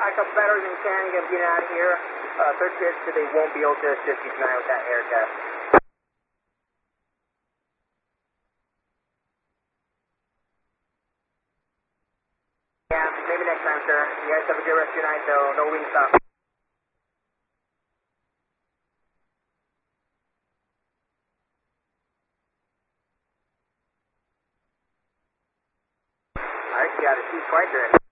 a couple batteries in can, you're going to get out of here. Third shift, so they won't be able to assist you tonight with that air test. Yeah, maybe next time, sir. You guys have a good rest of your night, though. No wing stop. Alright, you got it. She's quite good.